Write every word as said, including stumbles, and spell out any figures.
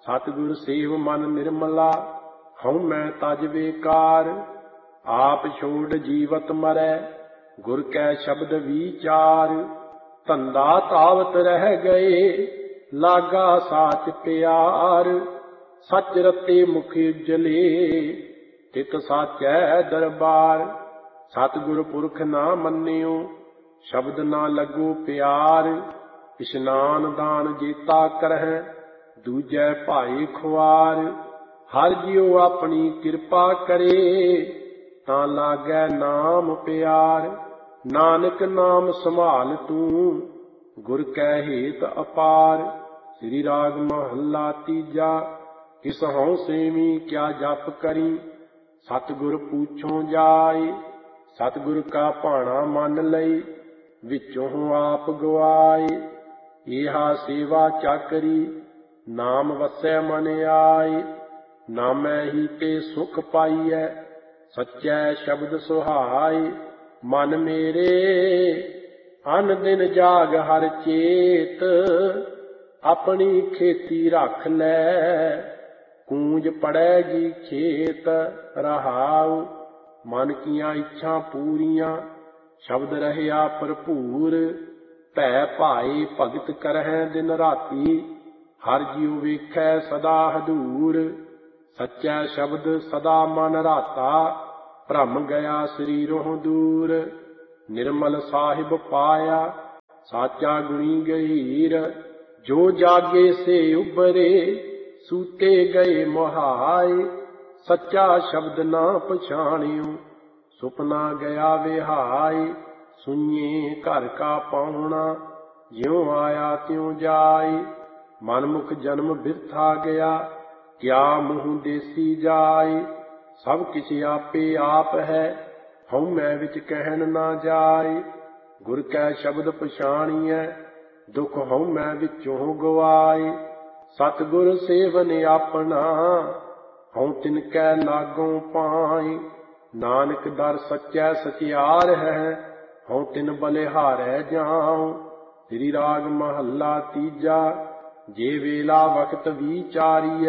सतगुर सेव मन निर्मला, हऊँ मैं तज बेकार। आप छोड़ जीवत मरै, गुर कै शब्द विचार। धंधा तावत रह गए, लागा साच प्यार। सच रते मुख उजले, तित साचै दरबार। सतगुर पुरख ना मन्नियो, शब्द ना लगो प्यार। इशनान दान जेता करहै, दूजै भाई खुआर। हर जियो अपनी कृपा करे, तां लागै नाम प्यार। नानक नाम संभाल तू, गुर कै हेत अपार। श्री राग महला तीजा। किस हऊँ सेवी क्या जप करी, सतगुर पूछो जाय। सतगुर का भाणा मन लई, विचों आप गवाए। इहा सेवा चाकरी, नाम वसै मन आए। नामै ही ते सुख पाईऐ, सच्चै शब्द सुहाए। मन मेरे अन दिन जाग हर चेत, अपनी खेती रख लै, कूंज पड़ेगी खेत रहाऊ। मन कियां इच्छा पूरियां, शब्द रहया भरपूर। भै भाई भगत करहै दिन राती, हर जियो वेखै सदा हदूर। सच्चै शब्द सदा मन राता, भ्रम गया शरीरों दूर। निर्मल साहिब पाया, साचा गुणी गहीर। जो जागे से उबरे, सूते गए मोहाय। सच्चा शब्द ना पछाणियो, सुपना गया विहाय। सुनिए घर का पाहुणा, ज्यों आया त्यों जाय। मनमुख जन्म बिरथा गया, क्या मुँह देसी जाय। सब किछ आपे आप है, हऊँ मैं विच कहन ना जाय। गुर कै शब्द पछाणिਐ, दुख हऊँ मैं विचों गवाए। सतगुर सेवन अपना, हऊँ तिनकै लागों पाई। नानक दर सच्चै सचियार है, हऊँ तिन बलिहारै जाऊँ। श्री राग महला तीजा। जे वेला वक्त विचारीਐ,